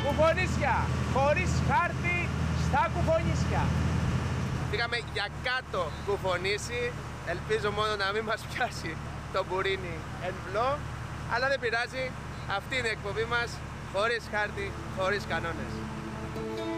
Κουφονίσια, χωρίς χάρτη στα κουφονίσια. Πήγαμε για κάτω κουφονίσι. Ελπίζω μόνο να μην μας πιάσει το μπουρίνι εν μπλό. Αλλά δεν πειράζει, αυτή είναι η εκπομπή μας. Χωρίς χάρτη, χωρίς κανόνες.